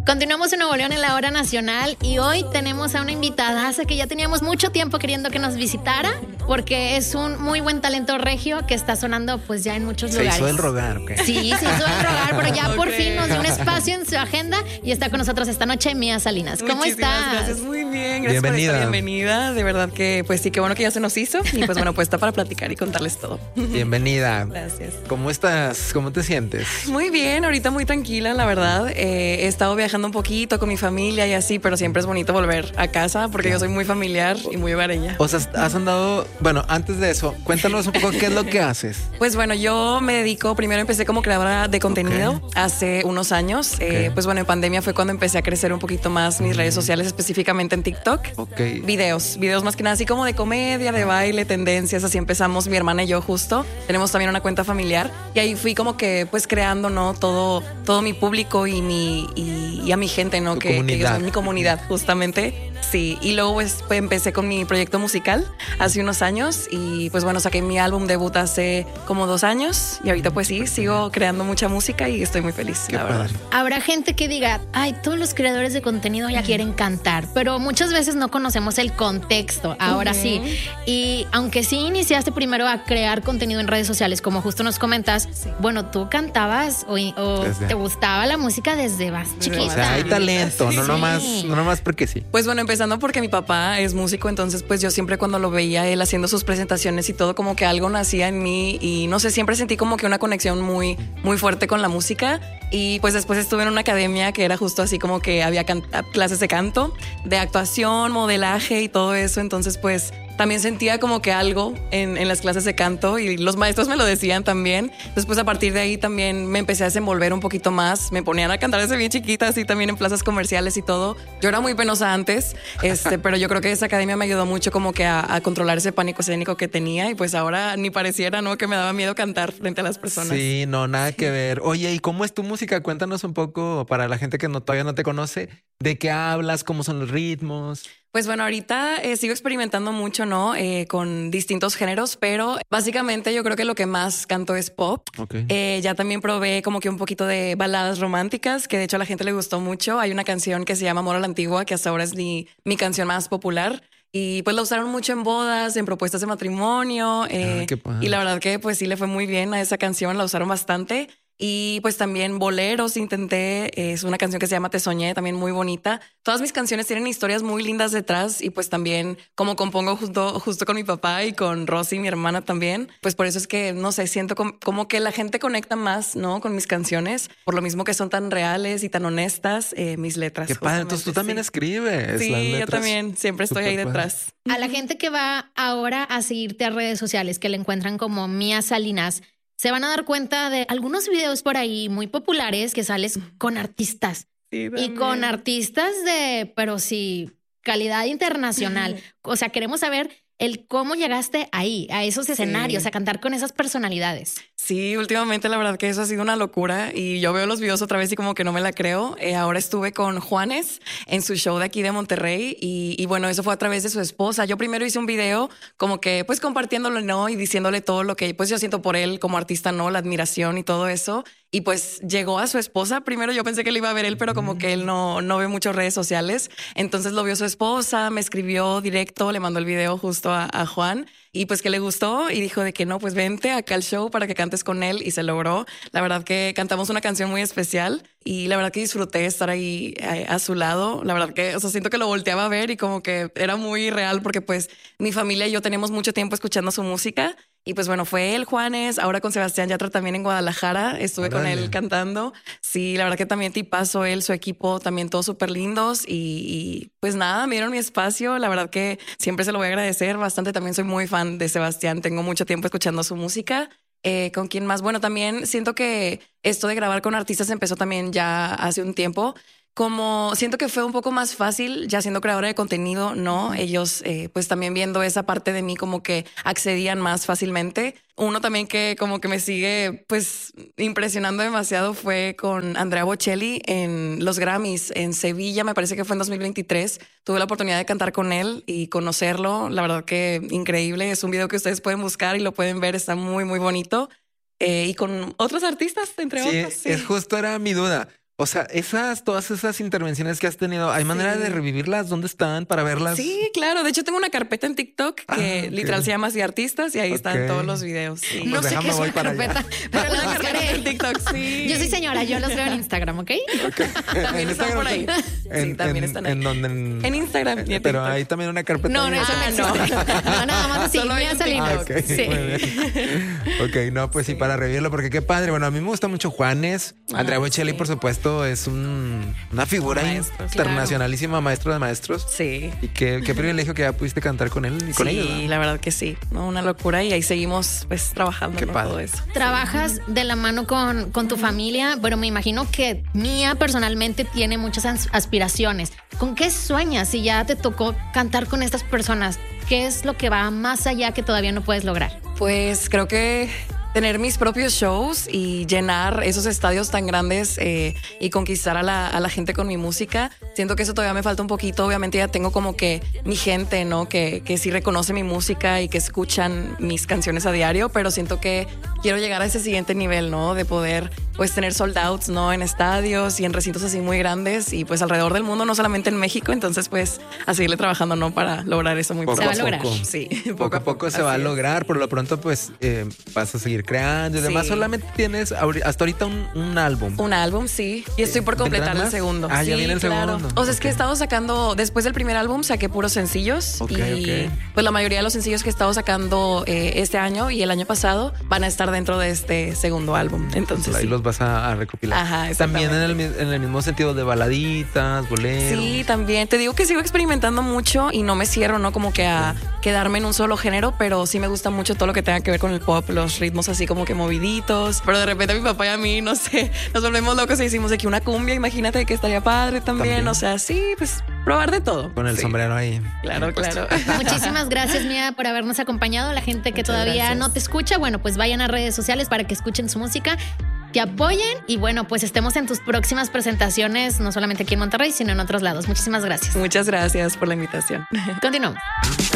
Continuamos en Nuevo León en la hora nacional y hoy tenemos a una invitada que ya teníamos mucho tiempo queriendo que nos visitara porque es un muy buen talento regio que está sonando pues ya en muchos lugares. Se hizo el rogar, ¿ok? Sí, se hizo el rogar, pero ya por fin nos dio un espacio en su agenda y está con nosotros esta noche Mía Salinas. ¿Cómo estás? Gracias, muy bien. Gracias Bienvenida. por esta bienvenida. De verdad que pues sí, qué bueno que ya se nos hizo y pues bueno, pues está para platicar y contarles todo. Bienvenida. Gracias. ¿Cómo estás? ¿Cómo te sientes? Muy bien, ahorita muy tranquila, la verdad. He estado viajando un poquito con mi familia y así, pero siempre es bonito volver a casa porque yo soy muy familiar y muy hogareña. O sea, has andado... Bueno, antes de eso, cuéntanos un poco qué es lo que haces. Pues bueno, yo me dedico, primero empecé como creadora de contenido hace unos años. Pues bueno, en pandemia fue cuando empecé a crecer un poquito más mis redes sociales, específicamente en TikTok. Videos más que nada así como de comedia, de baile, tendencias, así empezamos mi hermana y yo justo. Tenemos también una cuenta familiar y ahí fui como que pues creando, ¿no? Todo mi público y a mi gente, ¿no? Que ellos son mi comunidad, justamente. Sí, y luego pues empecé con mi proyecto musical hace unos años y pues bueno, saqué mi álbum debut hace como 2 años y ahorita pues sí, sigo creando mucha música y estoy muy feliz, Qué la verdad. Habrá gente que diga, ay, todos los creadores de contenido ya quieren cantar, pero muchas veces no conocemos el contexto, ahora sí. Y aunque sí iniciaste primero a crear contenido en redes sociales, como justo nos comentas, bueno, tú cantabas o te gustaba la música desde más chiquita. O sea, hay talento, no nomás porque sí. Pues bueno, empezando porque mi papá es músico, entonces pues yo siempre cuando lo veía él haciendo sus presentaciones y todo, como que algo nacía en mí y no sé, siempre sentí como que una conexión muy, muy fuerte con la música. Y pues después estuve en una academia que era justo así como que había clases de canto, de actuación, modelaje y todo eso, entonces pues también sentía como que algo en las clases de canto y los maestros me lo decían también. Después a partir de ahí también me empecé a desenvolver un poquito más. Me ponían a cantar desde bien chiquita, así también en plazas comerciales y todo. Yo era muy penosa antes, pero yo creo que esa academia me ayudó mucho como que a controlar ese pánico escénico que tenía y pues ahora ni pareciera, ¿no? Que me daba miedo cantar frente a las personas. Sí, no, nada que ver. Oye, ¿y cómo es tu música? Cuéntanos un poco para la gente que todavía no te conoce. ¿De qué hablas? ¿Cómo son los ritmos? Pues bueno, ahorita sigo experimentando mucho, ¿no? Con distintos géneros, pero básicamente yo creo que lo que más canto es pop. Ya también probé como que un poquito de baladas románticas, que de hecho a la gente le gustó mucho. Hay una canción que se llama Amor a la Antigua, que hasta ahora es mi canción más popular. Y pues la usaron mucho en bodas, en propuestas de matrimonio. Y la verdad que pues sí le fue muy bien a esa canción, la usaron bastante. Y pues también boleros intenté, es una canción que se llama Te Soñé, también muy bonita. Todas mis canciones tienen historias muy lindas detrás y pues también como compongo justo con mi papá y con Rosy, mi hermana también, pues por eso es que, no sé, siento como que la gente conecta más, ¿no? Con mis canciones, por lo mismo que son tan reales y tan honestas mis letras. Qué padre, entonces tú también escribes. Sí, yo también, siempre estoy ahí detrás. A la gente que va ahora a seguirte a redes sociales, que le encuentran como Mía Salinas, se van a dar cuenta de algunos videos por ahí muy populares que sales con artistas. Sí, y con artistas pero sí, calidad internacional. O sea, queremos saber el cómo llegaste ahí, a esos escenarios, a cantar con esas personalidades. Sí, últimamente la verdad que eso ha sido una locura y yo veo los videos otra vez y como que no me la creo. Ahora estuve con Juanes en su show de aquí de Monterrey y bueno, eso fue a través de su esposa. Yo primero hice un video como que pues compartiéndolo, ¿no? Y diciéndole todo lo que pues yo siento por él como artista, ¿no? La admiración y todo eso. Y pues llegó a su esposa. Primero yo pensé que le iba a ver él, pero como que él no ve muchas redes sociales. Entonces lo vio su esposa, me escribió directo, le mandó el video justo a Juan y pues que le gustó y dijo de que no, pues vente acá al show para que cantes con él y se logró. La verdad que cantamos una canción muy especial y la verdad que disfruté estar ahí a su lado. La verdad que, o sea, siento que lo volteaba a ver y como que era muy real porque pues mi familia y yo tenemos mucho tiempo escuchando su música. Y pues bueno, fue él, Juanes, ahora con Sebastián Yatra también en Guadalajara, estuve con él cantando. Sí, la verdad que también tipazo él, su equipo, también todos súper lindos y pues nada, me dieron mi espacio, la verdad que siempre se lo voy a agradecer bastante, también soy muy fan de Sebastián, tengo mucho tiempo escuchando su música. ¿Con quién más? Bueno, también siento que esto de grabar con artistas empezó también ya hace un tiempo. Como siento que fue un poco más fácil ya siendo creadora de contenido, ¿no? Ellos pues también viendo esa parte de mí como que accedían más fácilmente. Uno también que como que me sigue pues impresionando demasiado fue con Andrea Bocelli en los Grammys en Sevilla, me parece que fue en 2023. Tuve la oportunidad de cantar con él y conocerlo. La verdad que increíble. Es un video que ustedes pueden buscar y lo pueden ver, está muy, muy bonito. Y con otros artistas, entre otros. Sí, justo era mi duda. O sea, todas esas intervenciones que has tenido, ¿hay manera de revivirlas? ¿Dónde están para verlas? Sí, claro. De hecho, tengo una carpeta en TikTok que literal se llama Así Artistas y ahí están todos los videos. Sí. No sé qué es una carpeta, pero la buscaré en TikTok, sí. Yo soy señora, yo los veo en Instagram, ¿ok? También están por ahí. Sí, también están ahí. ¿En dónde? En Instagram. Pero hay también una carpeta. No, eso no existe. No, nada más así. Solo en TikTok. Okay, sí. Muy bien. Ok, no, pues sí, para revivirlo, porque qué padre. Bueno, a mí me gusta mucho Juanes. Andrea Bocelli, por supuesto, es una figura internacionalísima, maestro de maestros. Sí. Y qué privilegio que ya pudiste cantar con él y con ellos. Sí, la verdad que sí. ¿No? Una locura y ahí seguimos pues trabajando en todo eso. Trabajas de la mano con tu familia, pero me imagino que Mía personalmente tiene muchas aspiraciones. ¿Con qué sueñas si ya te tocó cantar con estas personas? ¿Qué es lo que va más allá que todavía no puedes lograr? Pues creo que tener mis propios shows y llenar esos estadios tan grandes y conquistar a la gente con mi música. Siento que eso todavía me falta un poquito. Obviamente ya tengo como que mi gente, ¿no? Que sí reconoce mi música y que escuchan mis canciones a diario, pero siento que quiero llegar a ese siguiente nivel, ¿no? De poder pues tener sold outs, ¿no? En estadios y en recintos así muy grandes y pues alrededor del mundo, no solamente en México. Entonces pues a seguirle trabajando, ¿no? Para lograr eso muy pronto. Se va a lograr. Sí. Poco a poco se va a lograr. Por lo pronto pues vas a seguir creando y demás. Solamente tienes hasta ahorita un álbum. Un álbum, sí. Y estoy por completar el segundo. Ah, ya viene el segundo. O sea, es que he estado sacando, después del primer álbum saqué puros sencillos. Pues la mayoría de los sencillos que he estado sacando este año y el año pasado van a estar dentro de este segundo álbum. Entonces ahí los vas a recopilar. Ajá, también en el mismo sentido de baladitas, boleros. Sí, también. Te digo que sigo experimentando mucho y no me cierro, ¿no? Como que a quedarme en un solo género, pero sí me gusta mucho todo lo que tenga que ver con el pop, los ritmos así como que moviditos. Pero de repente a mi papá y a mí, no sé, nos volvemos locos y decimos de que una cumbia, imagínate que estaría padre también. O sea, sí, pues probar de todo. Con el sombrero ahí. Claro, claro. Muchísimas gracias, Mía, por habernos acompañado. La gente que todavía no te escucha, bueno, pues vayan a redes sociales para que escuchen su música, que apoyen y bueno, pues estemos en tus próximas presentaciones, no solamente aquí en Monterrey, sino en otros lados. Muchísimas gracias. Muchas gracias por la invitación. Continuamos.